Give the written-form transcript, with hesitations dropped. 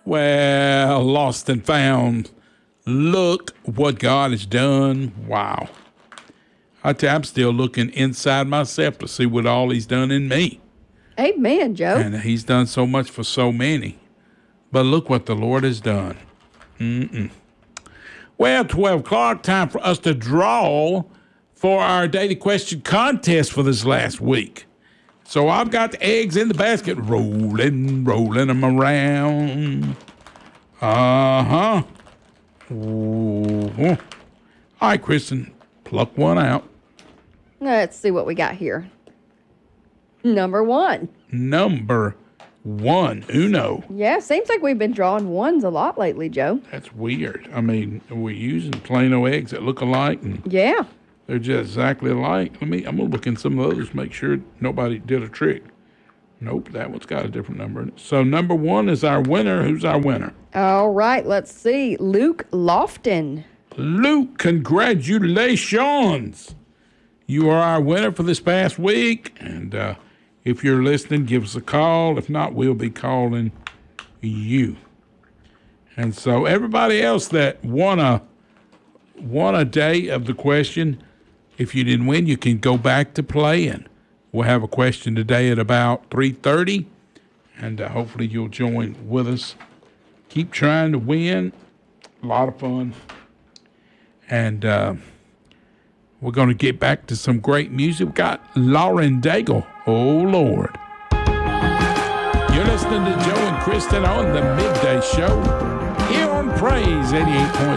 Well, lost and found. Look what God has done. Wow. I tell you, I'm still looking inside myself to see what all he's done in me. Amen, Joe. And he's done so much for so many. But look what the Lord has done. Well, 12 o'clock, time for us to draw for our daily question contest for this last week. So I've got the eggs in the basket, rolling them around. Uh-huh. Ooh. All right, Kristen, pluck one out. Let's see what we got here. Number 1. Number 1, Uno. Yeah, seems like we've been drawing ones a lot lately, Joe. That's weird. I mean, we're using Plano eggs that look alike, and Yeah. they're just exactly alike. I'm gonna look in some of those, make sure nobody did a trick. Nope, that one's got a different number in it. So number 1 is our winner. Who's our winner? All right, let's see. Luke Lofton. Luke, congratulations. You are our winner for this past week. And if you're listening, give us a call. If not, we'll be calling you. And so everybody else that won a day of the question, if you didn't win, you can go back to playing. We'll have a question today at about 3:30, and hopefully you'll join with us. Keep trying to win. A lot of fun. And we're going to get back to some great music. We've got Lauren Daigle. Oh, Lord. You're listening to Joe and Kristen on the Midday Show here on Praise 88.7.